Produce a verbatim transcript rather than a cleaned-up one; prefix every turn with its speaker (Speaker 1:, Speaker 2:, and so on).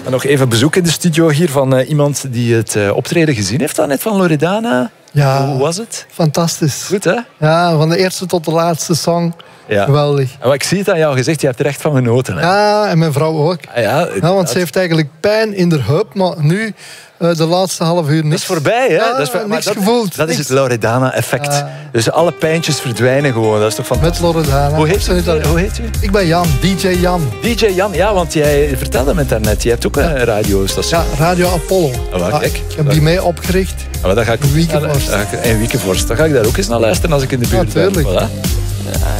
Speaker 1: En nog even bezoek in de studio hier van uh, iemand die het uh, optreden gezien heeft dan net van Loredana.
Speaker 2: Ja,
Speaker 1: hoe was het?
Speaker 2: Fantastisch.
Speaker 1: Goed, hè?
Speaker 2: Ja, van de eerste tot de laatste song. Ja. Geweldig.
Speaker 1: En ik zie het aan jou gezegd, je hebt er echt van genoten. Hè?
Speaker 2: Ja, en mijn vrouw ook.
Speaker 1: Ah, ja,
Speaker 2: ja, want ze heeft eigenlijk pijn in de heup, maar nu uh, de laatste half uur niks.
Speaker 1: Dat is voorbij, hè?
Speaker 2: Ja,
Speaker 1: dat is,
Speaker 2: niks
Speaker 1: maar dat,
Speaker 2: gevoeld.
Speaker 1: Dat
Speaker 2: niks.
Speaker 1: is het Loredana-effect. Uh, dus alle pijntjes verdwijnen gewoon. Dat is toch fantastisch?
Speaker 2: Met Loredana.
Speaker 1: Hoe heet, u, hoe heet u?
Speaker 2: Ik ben Jan, D J Jan.
Speaker 1: D J Jan, ja, want jij vertelde me het daarnet. Je hebt ook een ja. radiostation.
Speaker 2: Ja, Radio Apollo.
Speaker 1: Oh,
Speaker 2: ah, ik heb die mee opgericht.
Speaker 1: Oh, dan ga ik
Speaker 2: een Wiekenvorst.
Speaker 1: Een Wiekenvorst. Dan ga ik daar ook eens naar luisteren als ik in de buurt
Speaker 2: ja,
Speaker 1: ben. Voilà. Ja.